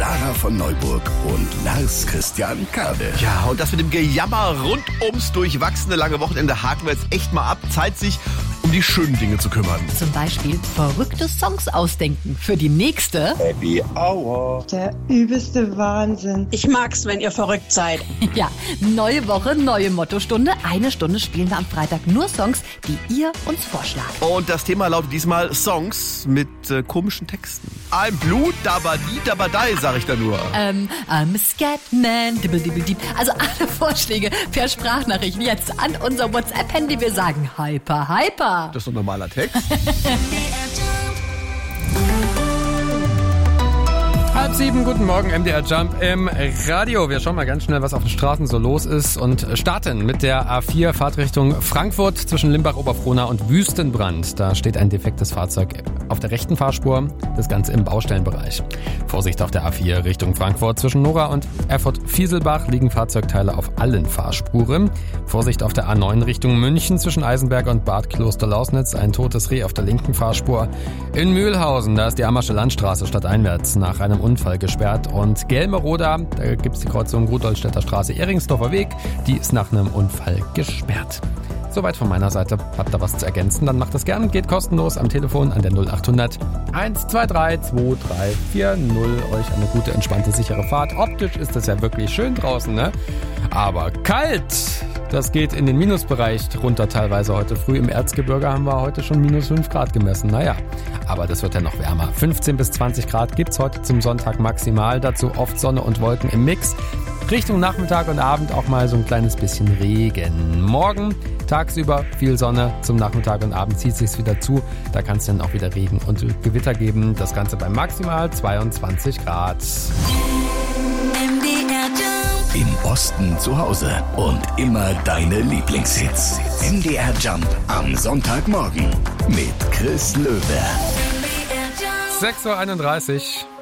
Sarah von Neuburg und Lars Christian Kade. Ja, und das mit dem Gejammer rund ums durchwachsene lange Wochenende haken wir jetzt echt mal ab. Zeit, sich um die schönen Dinge zu kümmern. Zum Beispiel verrückte Songs ausdenken für die nächste. Happy Hour. Der übelste Wahnsinn. Ich mag's, wenn ihr verrückt seid. Ja, neue Woche, neue Mottostunde. Eine Stunde spielen wir am Freitag nur Songs, die ihr uns vorschlagt. Und das Thema lautet diesmal Songs mit komischen Texten. I'm blue, dabadi, dabadai, sag ich da nur. I'm a Scatman, dibble, dibble, dieb. Also alle Vorschläge per Sprachnachricht jetzt an unser WhatsApp-Handy. Wir sagen Hyper, Hyper. Das ist doch normaler Text. 6:30, guten Morgen, MDR Jump im Radio. Wir schauen mal ganz schnell, was auf den Straßen so los ist und starten mit der A4 Fahrtrichtung Frankfurt zwischen Limbach-Oberfrohna und Wüstenbrand. Da steht ein defektes Fahrzeug auf der rechten Fahrspur, das Ganze im Baustellenbereich. Vorsicht auf der A4 Richtung Frankfurt zwischen Nora und Erfurt-Fieselbach liegen Fahrzeugteile auf allen Fahrspuren. Vorsicht auf der A9 Richtung München zwischen Eisenberg und Bad Kloster-Lausnitz, ein totes Reh auf der linken Fahrspur. In Mühlhausen, da ist die Ammersche Landstraße stadteinwärts nach einem Unfall gesperrt. Und Gelmeroda, da gibt's die Kreuzung Rudolstädter Straße, Ehringsdorfer Weg, die ist nach einem Unfall gesperrt. Soweit von meiner Seite. Habt ihr was zu ergänzen, dann macht das gern. Geht kostenlos am Telefon an der 0800 123 2340. Euch eine gute, entspannte, sichere Fahrt. Optisch ist das ja wirklich schön draußen, ne? Aber kalt! Das geht in den Minusbereich runter teilweise heute früh. Im Erzgebirge haben wir heute schon -5 Grad gemessen. Naja, aber das wird ja noch wärmer. 15 bis 20 Grad gibt's heute zum Sonntag maximal. Dazu oft Sonne und Wolken im Mix. Richtung Nachmittag und Abend auch mal so ein kleines bisschen Regen. Morgen tagsüber viel Sonne, zum Nachmittag und Abend zieht sich's wieder zu. Da kann es dann auch wieder Regen und Gewitter geben. Das Ganze bei maximal 22 Grad. Im Osten zu Hause und immer deine Lieblingshits. MDR Jump am Sonntagmorgen mit Chris Löwe. 6:31 Uhr.